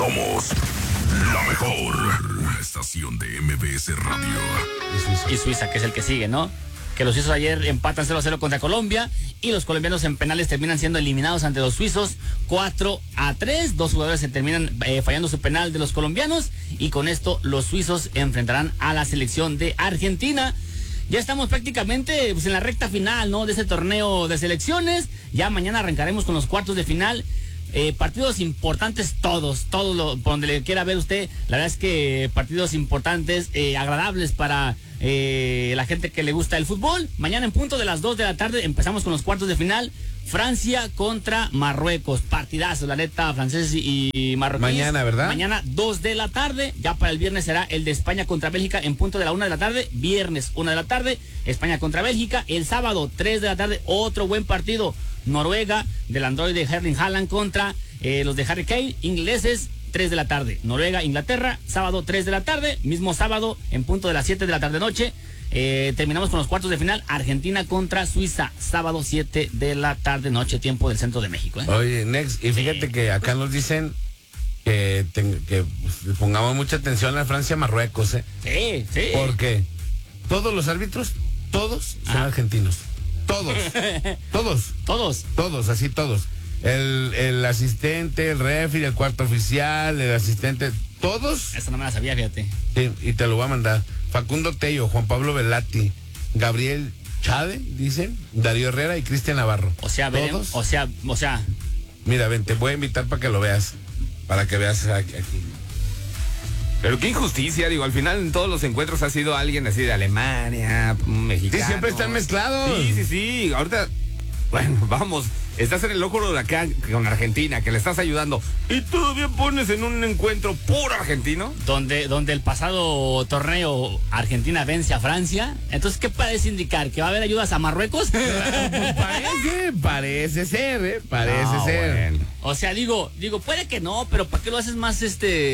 Somos la mejor estación de MBS Radio. Y Suiza, que es el que sigue, ¿no? Que los suizos ayer empatan 0-0 contra Colombia y los colombianos en penales terminan siendo eliminados ante los suizos 4-3. Dos jugadores se terminan fallando su penal de los colombianos y con esto los suizos enfrentarán a la selección de Argentina. Ya estamos prácticamente pues, en la recta final, ¿no? De ese torneo de selecciones. Ya mañana arrancaremos con los cuartos de final. Partidos importantes todos, por donde le quiera ver usted. La verdad es que partidos importantes, agradables para la gente que le gusta el fútbol. Mañana en punto de las 2 de la tarde empezamos con los cuartos de final. Francia contra Marruecos, partidazo, la neta, franceses y marroquíes. Mañana, ¿verdad? Mañana 2 de la tarde, ya para el viernes será el de España contra Bélgica en punto de la 1 de la tarde, viernes 1 de la tarde, España contra Bélgica, el sábado 3 de la tarde, otro buen partido, Noruega, del androide Erling Haaland contra los de Harry Kane, ingleses, 3 de la tarde, Noruega, Inglaterra, sábado 3 de la tarde, mismo sábado en punto de las 7 de la tarde noche. Terminamos con los cuartos de final, Argentina contra Suiza, sábado 7 de la tarde noche, tiempo del centro de México. Oye, Next, y fíjate que acá nos dicen que pongamos mucha atención a Francia-Marruecos, Sí. Porque todos los árbitros, todos son argentinos. Todos, así todos. El asistente, el referee, el cuarto oficial, el asistente, todos. Esa no me la sabía, fíjate. Sí, y te lo voy a mandar. Facundo Tello, Juan Pablo Velati, Gabriel Chade, dicen, Darío Herrera y Cristian Navarro. O sea, veremos, o sea. Mira, ven, te voy a invitar para que lo veas. Para que veas aquí. Pero qué injusticia, digo, al final en todos los encuentros ha sido alguien así de Alemania, mexicano. Sí, siempre están mezclados. Sí, ahorita, bueno, vamos, estás en el ojo de huracán con Argentina, que le estás ayudando, y todavía pones en un encuentro puro argentino. Donde el pasado torneo Argentina vence a Francia, entonces, ¿qué parece indicar? ¿Que va a haber ayudas a Marruecos? Pues parece ser. Bueno. O sea, digo, puede que no, pero ¿para qué lo haces más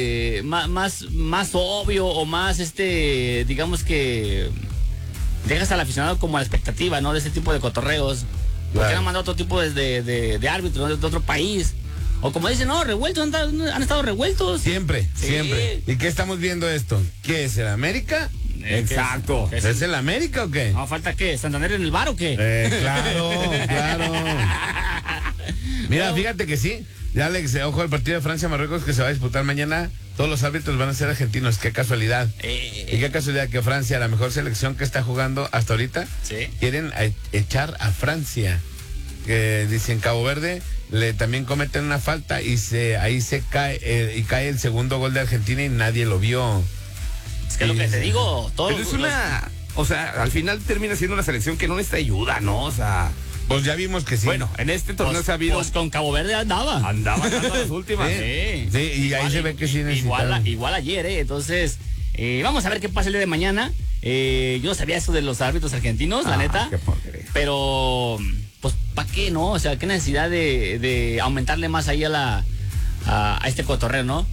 más obvio o más digamos que dejas al aficionado como a la expectativa, ¿no? De ese tipo de cotorreos. Porque han mandado otro tipo de árbitros, ¿no? De otro país. O como dicen, no, revueltos, han estado revueltos. Siempre. ¿Y qué estamos viendo esto? ¿Qué es el América? Exacto. ¿Es el América o qué? No, falta qué, ¿Santander en el bar o qué? Claro. Mira, fíjate que sí. Ya Alex, ojo al partido de Francia-Marruecos que se va a disputar mañana. Todos los árbitros van a ser argentinos. Qué casualidad. Y qué casualidad que Francia, la mejor selección que está jugando hasta ahorita, quieren echar a Francia. Dicen Cabo Verde también cometen una falta y ahí se cae y cae el segundo gol de Argentina y nadie lo vio. Es que lo que te digo, todo. Pero es o sea, al final termina siendo una selección que no necesita ayuda, ¿no? O sea, pues ya vimos que sí. Bueno, en este torneo se ha habido. Pues con Cabo Verde andaba dando las últimas. Sí, y igual, ahí se ve que sí necesitaron. Igual ayer, entonces, vamos a ver qué pasa el día de mañana. Yo no sabía eso de los árbitros argentinos, la neta. Qué porquería. Pero, pues, ¿para qué, no? O sea, qué necesidad de aumentarle más ahí a este cotorreo, ¿no?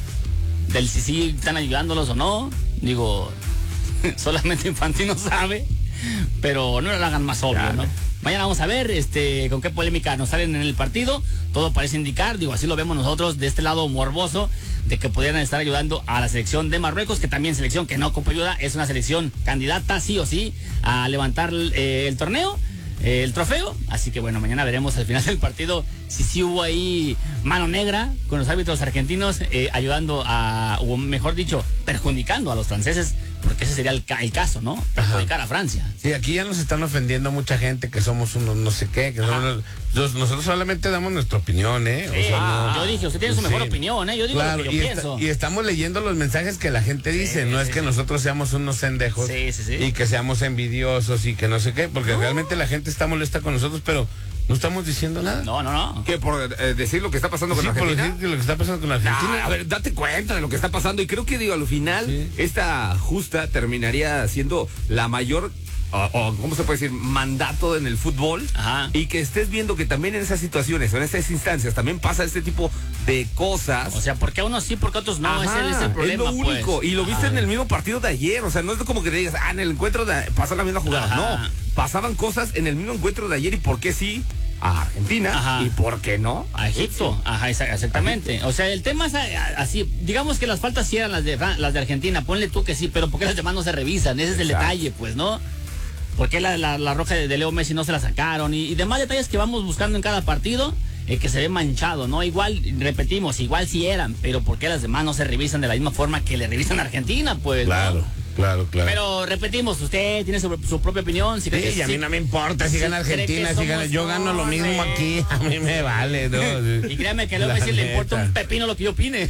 Del si sí están ayudándolos o no. Digo, solamente Infantino sabe, pero no lo hagan más obvio, ¿no? Mañana vamos a ver con qué polémica nos salen en el partido. Todo parece indicar, digo, así lo vemos nosotros de este lado morboso, de que pudieran estar ayudando a la selección de Marruecos, que también selección que no ocupa ayuda, es una selección candidata sí o sí a levantar el torneo, el trofeo. Así que bueno, mañana veremos al final del partido si sí hubo ahí mano negra con los árbitros argentinos ayudando o mejor dicho, perjudicando a los franceses, porque ese sería el caso, ¿no? Perjudicar a Francia. Sí, aquí ya nos están ofendiendo mucha gente que somos unos no sé qué, que somos nosotros solamente damos nuestra opinión, Sí, o sea, yo dije, usted tiene su mejor opinión, yo digo lo que yo pienso. Y estamos leyendo los mensajes que la gente dice, no es que nosotros seamos unos pendejos y que seamos envidiosos y que no sé qué, porque realmente la gente está molesta con nosotros, pero no estamos diciendo nada. No. ¿Qué? ¿Por decir lo que está pasando con Argentina? Por decir lo que está pasando con Argentina. A ver, date cuenta de lo que está pasando. Y creo que, digo, al final, esta justa terminaría siendo la mayor, ¿cómo se puede decir? Mandato en el fútbol. Ajá. Y que estés viendo que también en esas situaciones o en esas instancias también pasa este tipo de cosas. O sea, ¿por qué a unos sí, por qué a otros no? Ajá, es el problema, es lo único. pues. Y lo viste en el mismo partido de ayer. O sea, no es como que te digas, en el encuentro pasó la misma jugada. Ajá. No, pasaban cosas en el mismo encuentro de ayer. ¿Y por qué sí? a Argentina. Ajá. ¿Y por qué no? A Egipto, ajá, exactamente. O sea, el tema es así, digamos que las faltas sí eran las de Argentina, ponle tú que sí, pero ¿por qué las demás no se revisan? Ese es el detalle, pues, ¿no? ¿Por qué la roja de Leo Messi no se la sacaron? Y demás detalles que vamos buscando en cada partido, que se ve manchado, ¿no? Igual, repetimos, igual sí eran, pero ¿por qué las demás no se revisan de la misma forma que le revisan a Argentina, pues? Claro. ¿no? Claro. Pero repetimos, usted tiene su propia opinión. Sí, y a mí no me importa si gana Argentina, si gana. Yo gano lo mismo aquí, a mí me vale, ¿no? Y créame que a Leo Messi le importa un pepino lo que yo opine.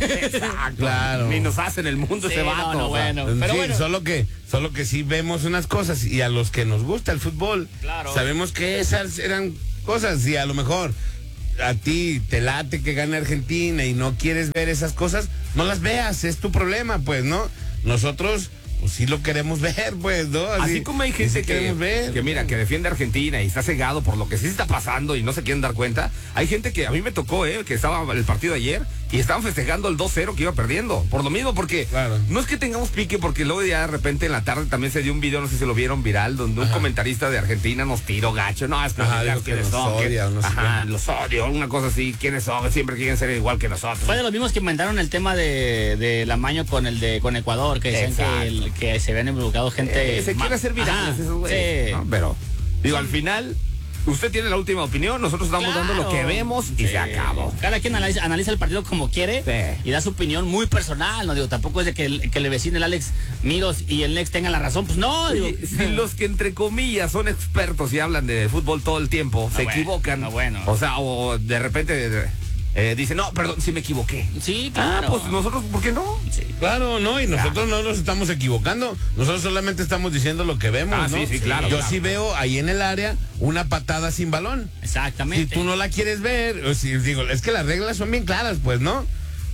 Claro. Ni nos hacen el mundo ese vato. No, bueno. Sí, Pero bueno. solo que sí vemos unas cosas y a los que nos gusta el fútbol, Claro. sabemos que esas eran cosas y a lo mejor a ti te late que gane Argentina y no quieres ver esas cosas, no las veas, es tu problema, pues, ¿no? Nosotros pues sí lo queremos ver, pues, ¿no? Así como hay gente que mira, que defiende a Argentina y está cegado por lo que sí está pasando y no se quieren dar cuenta. Hay gente que a mí me tocó, que estaba el partido ayer y estaban festejando el 2-0 que iba perdiendo. Por lo mismo, porque no es que tengamos pique, porque luego ya de repente en la tarde también se dio un video, no sé si lo vieron viral, donde un comentarista de Argentina nos tiró gacho. No, es que quiénes son. Los odio, una cosa así, quiénes son, siempre quieren ser igual que nosotros. Fue de los mismos que inventaron el tema de la maño con Ecuador, que decían que se habían involucrado gente. Se quiere hacer virales esos güeyes. Sí. ¿No? Pero, digo, al final, usted tiene la última opinión, nosotros estamos dando lo que vemos y se acabó. Cada quien analiza el partido como quiere y da su opinión muy personal, no digo, tampoco es de que el vecino, el Alex Miros y el Nex tengan la razón, pues no. Digo, si los que entre comillas son expertos y hablan de fútbol todo el tiempo, se equivocan. O sea, o de repente dicen, no, perdón, si me equivoqué. Sí, claro. Pues nosotros, ¿por qué no? Sí. Claro, no, y nosotros no nos estamos equivocando. Nosotros solamente estamos diciendo lo que vemos, ¿no? Sí, claro. Yo sí veo ahí en el área una patada sin balón. Exactamente. Si tú no la quieres ver, o si, digo, es que las reglas son bien claras, pues, ¿no?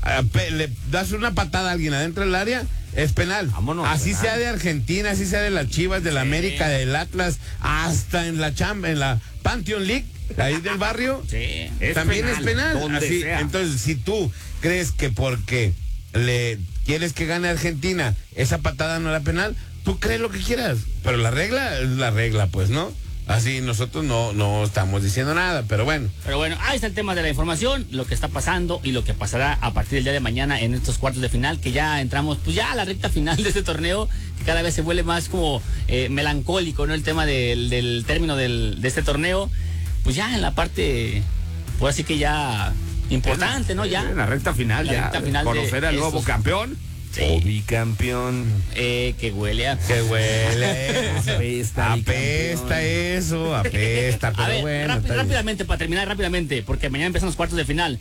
Le das una patada a alguien adentro del área, es penal. Vámonos, así penal. sea de Argentina, así sea de las Chivas, de la América, del Atlas, hasta en la Pantheon League, ahí del barrio. Sí. También es penal. Donde sea. Entonces, si tú crees que porque le quieres que gane Argentina, esa patada no era penal, tú crees lo que quieras. Pero la regla es la regla, pues, ¿no? Así nosotros no estamos diciendo nada, pero bueno. Pero bueno, ahí está el tema de la información, lo que está pasando y lo que pasará a partir del día de mañana en estos cuartos de final, que ya entramos pues ya a la recta final de este torneo, que cada vez se vuelve más como melancólico, ¿no? El tema del término de este torneo, pues ya en la parte, pues así que ya importante, ¿no? Ya. En la recta final, conocer al nuevo campeón. Sí. O bicampeón. Que huele a... Que huele. Apesta eso, apesta. Pero a ver, bueno, rápidamente, para terminar rápidamente, porque mañana empiezan los cuartos de final.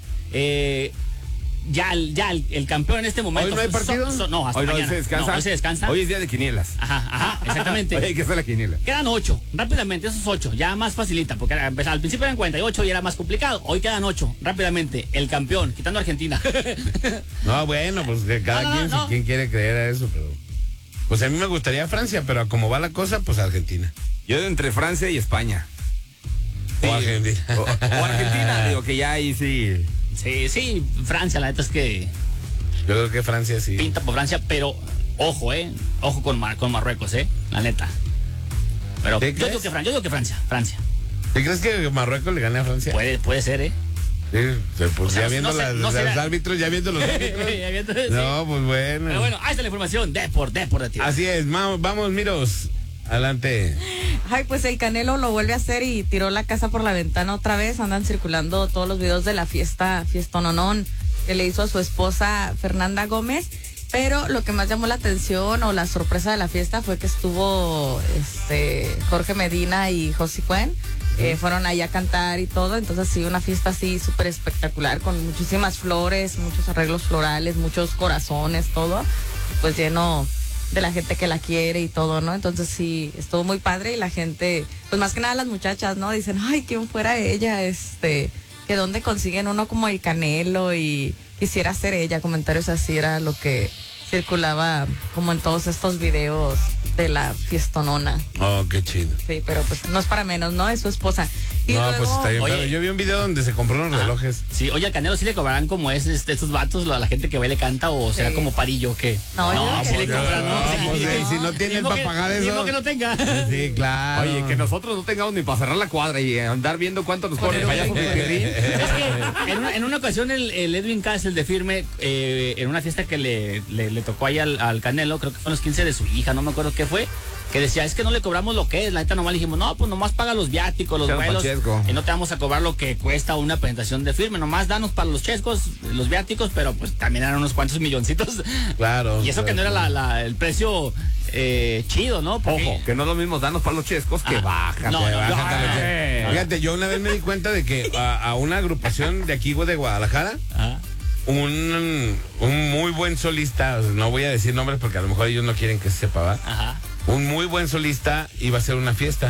Ya el campeón en este momento. ¿Hoy no hay partido? No, hasta hoy mañana. se descansa. Hoy se descansa. Hoy es día de quinielas. Ajá, exactamente. Hoy hay que hacer la quiniela. Quedan 8, rápidamente, esos 8, ya más facilita, porque al principio eran 48 y era más complicado. Hoy quedan 8, rápidamente. El campeón, quitando a Argentina. No, bueno, pues que cada quien quiere creer a eso, pero. Pues a mí me gustaría Francia, pero a como va la cosa, pues Argentina. Yo entre Francia y España. O Argentina. O Argentina, digo que ya ahí sí. Sí, Francia, la neta es que Yo creo que Francia sí. pinta por Francia, pero ojo, ojo con Marruecos, la neta. Pero yo digo que Francia. ¿Te crees que Marruecos le gane a Francia? Puede ser, Sí, pues O sea, ya viendo no sé, los será. árbitros, ya viendo los árbitros. Ya viendo, sí. No, pues bueno. Pero bueno, ahí está la información. Depor de ti. Así es, vamos, Miros. Adelante. Ay, pues el Canelo lo vuelve a hacer y tiró la casa por la ventana otra vez. Andan circulando todos los videos de la fiestononón que le hizo a su esposa Fernanda Gómez. Pero lo que más llamó la atención o la sorpresa de la fiesta fue que estuvo Jorge Medina y Josie Cuen. Fueron ahí a cantar y todo. Entonces sí, una fiesta así súper espectacular con muchísimas flores, muchos arreglos florales, muchos corazones, todo. Pues lleno de la gente que la quiere y todo, ¿no? Entonces sí, estuvo muy padre y la gente, pues más que nada las muchachas, ¿no? Dicen, ay, ¿quién fuera ella? Que dónde consiguen uno como el Canelo y quisiera ser ella. Comentarios así era lo que circulaba como en todos estos videos de la fiestonona. Oh, qué chido. Sí, pero pues no es para menos, ¿no? Es su esposa. Y No, luego, pues está bien. Oye. Pero yo vi un video donde se compró unos relojes. Sí, oye, al Canelo sí le cobrarán como estos vatos, a la gente que baila y canta, o será Sí. como parillo que. No, yo creo sí que le sí. cobran, ¿no? No, pues, Sí. si no tienen Mismo para que- pagar mismo eso. que no tenga. Sí, claro. Oye, que nosotros no tengamos ni para cerrar la cuadra y andar viendo cuánto nos pone el payaso Pipirrín. Es que en una ocasión el Edwin Cass, el de Firme, en una fiesta que le tocó ahí al Canelo, creo que fue los 15 de su hija, no me acuerdo qué fue, que decía, es que no le cobramos lo que es, la neta nomás le dijimos, no, pues nomás paga los viáticos, los Chelo vuelos, Pachesco. y no te vamos a cobrar lo que cuesta una presentación de Firme, nomás danos para los chescos, los viáticos, pero pues también eran unos cuantos milloncitos. Claro. Y eso que no era el precio chido, ¿no? Porque- Ojo, que no es lo mismo darnos para los chescos que bajan. No, Que no, bajan no, tal vez. no. Fíjate, yo una vez me di cuenta de que a una agrupación de aquí de Guadalajara, Ajá. un muy buen solista, no voy a decir nombres porque a lo mejor ellos no quieren que se sepa, ¿va? Ajá. Un muy buen solista iba a hacer una fiesta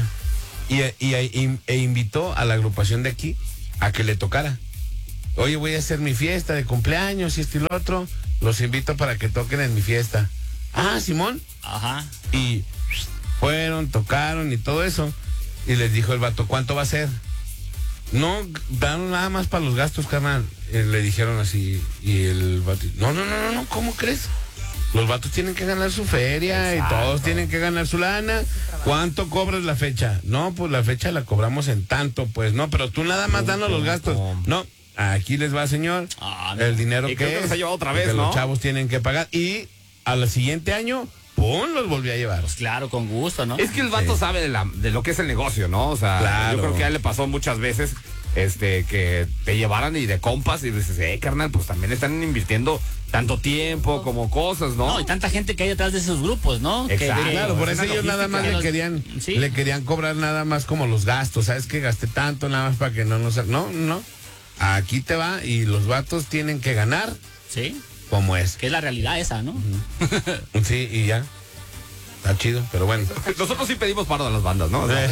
e invitó a la agrupación de aquí a que le tocara. Oye, voy a hacer mi fiesta de cumpleaños y esto y lo otro. Los invito para que toquen en mi fiesta. Ah, Simón. Ajá. Y fueron, tocaron y todo eso. Y les dijo el vato, ¿cuánto va a ser? No, dan nada más para los gastos, carnal. Le dijeron así. Y el vato, no, ¿cómo crees? Los vatos tienen que ganar su feria. Exacto. Y todos tienen que ganar su lana. ¿Cuánto cobras la fecha? No, pues la fecha la cobramos en tanto. Pues no, pero tú nada más danos los gastos. No, aquí les va, señor. No. El dinero Y que creo que es, se ha llevado otra vez, que ¿no? los chavos tienen que pagar. Y al siguiente año, ¡pum!, los volví a llevar. Pues claro, con gusto, ¿no? Es que el vato sabe de lo que es el negocio, ¿no? O sea, Claro. yo creo que a él le pasó muchas veces que te llevaran y de compas y dices, carnal, pues también están invirtiendo tanto tiempo como cosas, ¿no? No, y tanta gente que hay detrás de esos grupos, ¿no? Exacto. Claro, por eso Una ellos nada más logística. le querían cobrar nada más como los gastos. ¿Sabes que gasté tanto nada más para que no nos... No. Aquí te va y los vatos tienen que ganar Sí, como es. que es la realidad esa, ¿no? Sí, y ya. Está chido, pero bueno. Nosotros sí pedimos paro de las bandas, ¿no? O sea,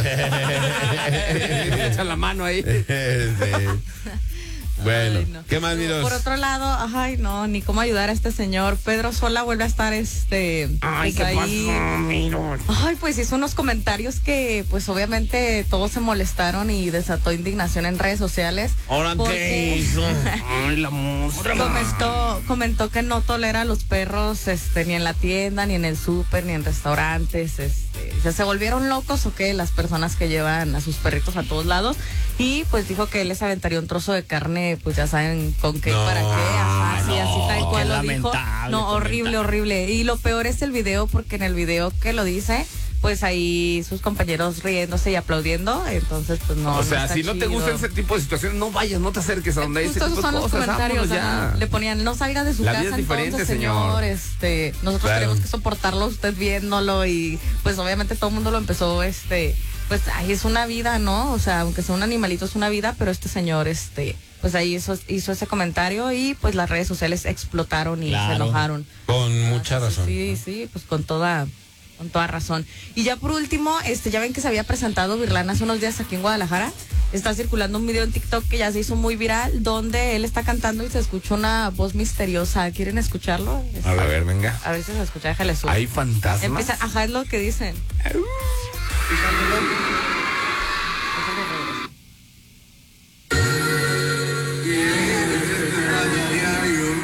echan la mano ahí. Bueno, Ay, no. ¿qué más, Miros? Por otro lado, ay, no, ni cómo ayudar a este señor. Pedro Sola vuelve a estar Ay, pues ¿qué ahí. pasó, Miro? Ay, pues hizo unos comentarios que pues obviamente todos se molestaron y desató indignación en redes sociales. ¿Ahora qué porque hizo? Ay, la monstrua. comentó que no tolera a los perros ni en la tienda, ni en el súper, ni en restaurantes. O sea, ¿se volvieron locos o qué? Las personas que llevan a sus perritos a todos lados. Y pues dijo que él les aventaría un trozo de carne, pues ya saben con qué y para qué. Ajá, sí, así tal qué cual lo dijo. lamentable No, horrible, comentario. horrible. Y lo peor es el video, porque en el video que lo dice, pues ahí sus compañeros riéndose y aplaudiendo. Entonces, pues no. O sea, está si no te chido. gusta ese tipo de situaciones, no vayas, no te acerques a donde hay ese Justo tipo esos de son los cosas. comentarios, Vámonos ya. ajá. Le ponían, no salga de su La casa vida es diferente, entonces, señor. nosotros Claro. tenemos que soportarlo usted viéndolo y pues obviamente todo el mundo lo empezó, pues ahí es una vida, ¿no? O sea, aunque sea un animalito es una vida, pero este señor, pues ahí hizo ese comentario y pues las redes sociales explotaron y Claro. se enojaron. Con mucha razón. Sí, pues con toda razón. Y ya por último, ya ven que se había presentado Virlán hace unos días aquí en Guadalajara. Está circulando un video en TikTok que ya se hizo muy viral, donde él está cantando y se escucha una voz misteriosa. ¿Quieren escucharlo? A ver, venga. A ver si se escucha, déjale subir. ¿Hay fantasmas? Empieza, ajá, es lo que dicen.